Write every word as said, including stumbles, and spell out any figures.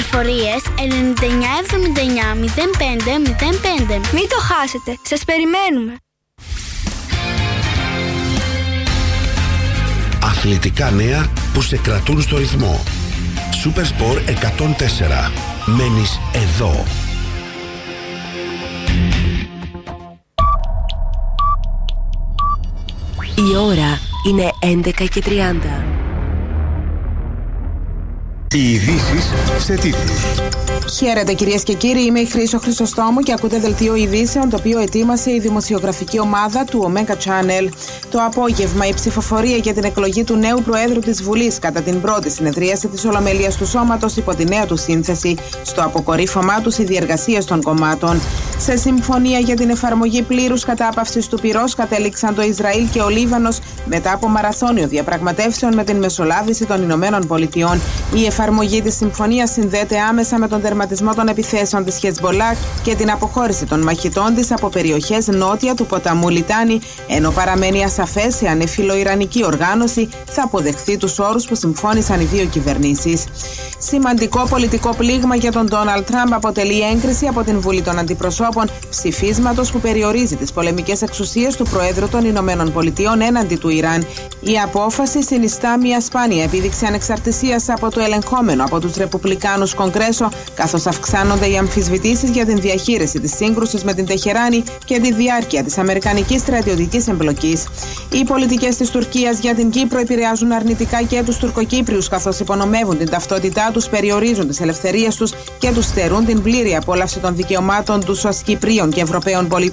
Πληροφορίες ενενήντα εννιά εβδομήντα εννιά μηδέν πέντε μηδέν πέντε. Μην το χάσετε, σας περιμένουμε. Αθλητικά νέα που σε κρατούν στο ρυθμό. Supersport εκατόν τέσσερα. Μένεις εδώ. Η ώρα είναι έντεκα και τριάντα. Οι ειδήσεις σε τίτλους. Χαίρετε κυρίες και κύριοι, είμαι η Χρύσο Χρυσοστόμου και ακούτε δελτίο ειδήσεων το οποίο ετοίμασε η δημοσιογραφική ομάδα του Omega Channel. Το απόγευμα η ψηφοφορία για την εκλογή του νέου Προέδρου της Βουλής κατά την πρώτη συνεδρίαση της Ολομελίας του Σώματος υπό τη νέα του σύνθεση. Στο αποκορύφωμά τους οι διεργασίες των κομμάτων. Σε συμφωνία για την εφαρμογή πλήρους κατάπαυσης του πυρός κατέληξαν το Ισραήλ και ο Λίβανος μετά από μαραθώνιο διαπραγματεύσεων με την μεσολάβηση των Ηνωμένων Πολιτειών. Η εφαρμογή της συμφωνίας συνδέεται άμεσα με τον τερματισμό των επιθέσεων της Χεζμπολάχ και την αποχώρηση των μαχητών της από περιοχές νότια του ποταμού Λιτάνη, ενώ παραμένει ασαφές εάν η φιλοϊρανική οργάνωση θα αποδεχθεί τους όρους που συμφώνησαν οι δύο κυβερνήσεις. Σημαντικό πολιτικό πλήγμα για τον Ντόναλντ Τραμπ αποτελεί έγκριση από την Βουλή των Αντιπροσώπων ψηφίσματος που περιορίζει τις πολεμικές εξουσίες του Προέδρου των Ηνωμένων Πολιτειών έναντι του Ιράν. Η απόφαση συνιστά μια σπάνια επίδειξη ανεξαρτησίας από το ελεγχόμενο από τους Ρεπουμπλικάνους Κογκρέσο, καθώς αυξάνονται οι αμφισβητήσεις για την διαχείριση της σύγκρουσης με την Τεχεράνη και τη διάρκεια της αμερικανικής στρατιωτικής εμπλοκής. Οι πολιτικές της Τουρκίας για την Κύπρο επηρεάζουν αρνητικά και τους Τουρκοκύπριους, καθώς υπονομεύουν την ταυτότητά τους, περιορίζουν τις ελευθερίες τους και τους στερούν την πλήρη απόλαυση των δικαιωμάτων τους ως Κυπρίων και Ευρωπαίων πολιτών